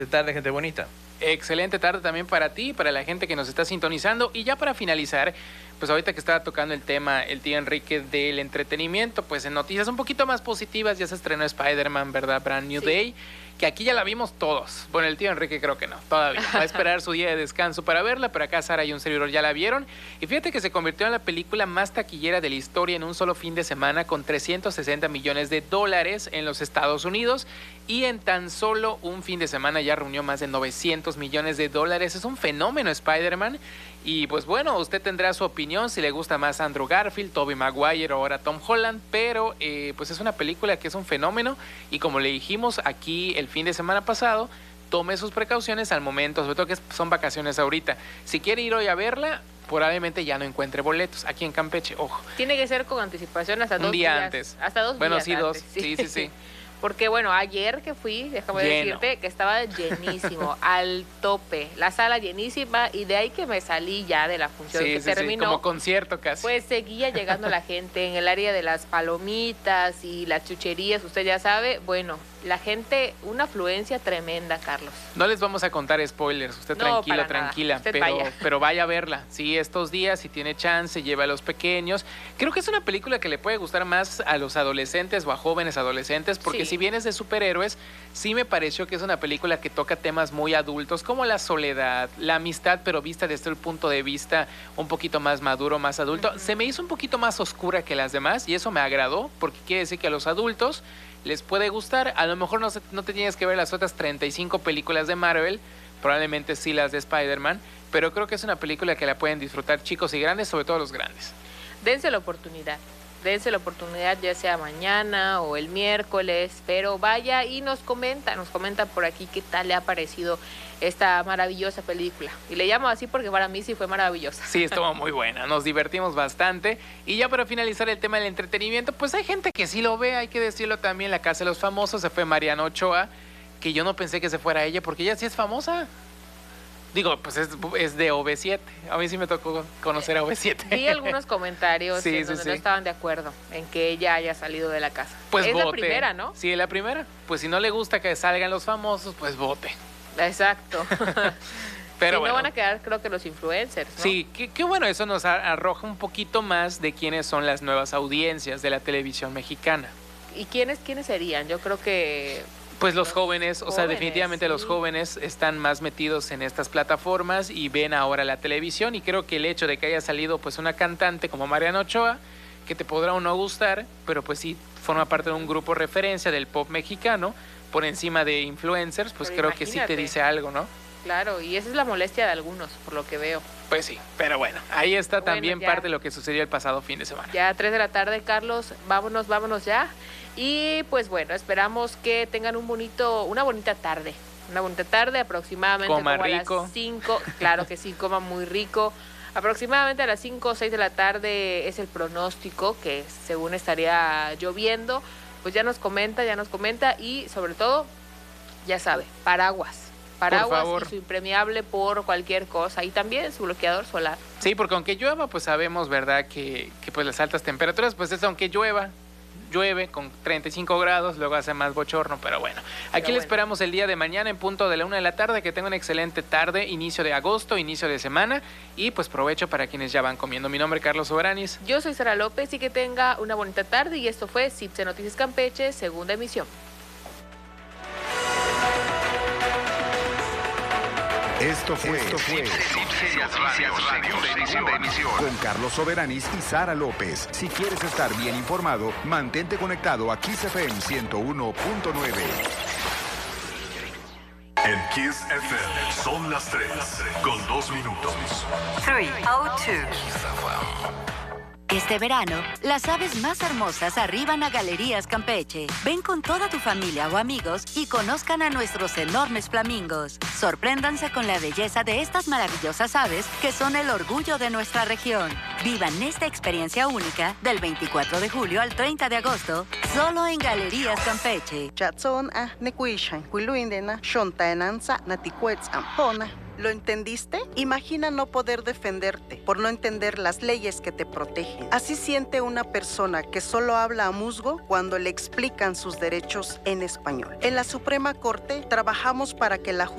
Tarde, gente bonita. Excelente tarde también para ti, para la gente que nos está sintonizando. Y ya para finalizar, pues ahorita que estaba tocando el tema, el tío Enrique del entretenimiento, pues en noticias un poquito más positivas, ya se estrenó Spider-Man, ¿verdad? Brand New Day, que aquí ya la vimos todos. Bueno, el tío Enrique creo que no, todavía. Va a esperar su día de descanso para verla, pero acá Sara y un servidor ya la vieron. Y fíjate que se convirtió en la película más taquillera de la historia en un solo fin de semana, con 360 millones de dólares en los Estados Unidos. Y en tan solo un fin de semana ya reunió más de 900 millones de dólares. Es un fenómeno Spider-Man. Y pues bueno, usted tendrá su opinión si le gusta más Andrew Garfield, Tobey Maguire o ahora Tom Holland, pero pues es una película que es un fenómeno y como le dijimos aquí el fin de semana pasado, tome sus precauciones al momento, sobre todo que son vacaciones ahorita. Si quiere ir hoy a verla, probablemente ya no encuentre boletos aquí en Campeche, ojo. Tiene que ser con anticipación hasta un día antes. Hasta 2 días bueno, sí, antes. Sí. Porque bueno, ayer que fui, déjame decirte que estaba llenísimo, al tope, la sala llenísima, y de ahí que me salí ya de la función que terminó. Como concierto casi. Pues seguía llegando la gente en el área de las palomitas y las chucherías, usted ya sabe, bueno, la gente, una afluencia tremenda, Carlos. No les vamos a contar spoilers, usted no, tranquila, usted pero vaya a verla. Sí, estos días, si tiene chance, lleva a los pequeños. Creo que es una película que le puede gustar más a los adolescentes o a jóvenes adolescentes, porque si bien es de superhéroes, sí me pareció que es una película que toca temas muy adultos, como la soledad, la amistad, pero vista desde el punto de vista un poquito más maduro, más adulto. Se me hizo un poquito más oscura que las demás, y eso me agradó, porque quiere decir que a los adultos les puede gustar. A lo mejor no te tienes que ver las otras 35 películas de Marvel, probablemente sí las de Spider-Man, pero creo que es una película que la pueden disfrutar chicos y grandes, sobre todo los grandes. Dense la oportunidad ya sea mañana o el miércoles, pero vaya y nos comenta por aquí qué tal le ha parecido esta maravillosa película. Y le llamo así porque para mí sí fue maravillosa. Sí, estuvo muy buena, nos divertimos bastante. Y ya para finalizar el tema del entretenimiento, pues hay gente que sí lo ve, hay que decirlo también, la Casa de los Famosos, se fue Mariana Ochoa, que yo no pensé que se fuera ella, porque ella sí es famosa. Digo, pues es de OV7. A mí sí me tocó conocer a OV7. Vi algunos comentarios en donde no estaban de acuerdo en que ella haya salido de la casa. Pues es vote. La primera, ¿no? Sí, es la primera. Pues si no le gusta que salgan los famosos, pues vote. Exacto. Pero si bueno, no van a quedar, creo que los influencers, ¿no? Sí, qué bueno, eso nos arroja un poquito más de quiénes son las nuevas audiencias de la televisión mexicana. ¿Y quiénes serían? Yo creo que... Pues los jóvenes, o sea, definitivamente los jóvenes están más metidos en estas plataformas y ven ahora la televisión, y creo que el hecho de que haya salido pues una cantante como Mariana Ochoa, que te podrá o no gustar, pero pues sí forma parte de un grupo referencia del pop mexicano, por encima de influencers, pues pero creo que sí te dice algo, ¿no? Claro, y esa es la molestia de algunos, por lo que veo. Pues sí, pero bueno, ahí está también parte de lo que sucedió el pasado fin de semana. Ya 3 de la tarde, Carlos, vámonos ya. Y pues bueno, esperamos que tengan una bonita tarde. Una bonita tarde, aproximadamente como rico. A las 5, claro que sí, coma muy rico. Aproximadamente a las 5 o 6 de la tarde es el pronóstico, que según estaría lloviendo. Pues ya nos comenta y sobre todo, ya sabe, paraguas y su impermeable por cualquier cosa, y también su bloqueador solar. Sí, porque aunque llueva, pues sabemos, ¿verdad?, que pues las altas temperaturas, pues es aunque llueve con 35 grados, luego hace más bochorno, pero bueno. Aquí le esperamos el día de mañana en punto de la 1 de la tarde, que tenga una excelente tarde, inicio de agosto, inicio de semana, y pues provecho para quienes ya van comiendo. Mi nombre es Carlos Soberanis. Yo soy Sara López, y que tenga una bonita tarde, y esto fue CIPSE Noticias Campeche, segunda emisión. Esto fue segunda emisión con Carlos Soberanis y Sara López. Si quieres estar bien informado, mantente conectado a Kiss FM 101.9. En Kiss FM son las 3 con 2 minutos. 3:02. Este verano, las aves más hermosas arriban a Galerías Campeche. Ven con toda tu familia o amigos y conozcan a nuestros enormes flamingos. Sorpréndanse con la belleza de estas maravillosas aves que son el orgullo de nuestra región. Vivan esta experiencia única del 24 de julio al 30 de agosto, solo en Galerías Campeche. Chatson a nekuishan, kuiluindena, shontaenanza, naticuetz ampona. ¿Lo entendiste? Imagina no poder defenderte por no entender las leyes que te protegen. Así siente una persona que solo habla a musgo cuando le explican sus derechos en español. En la Suprema Corte trabajamos para que la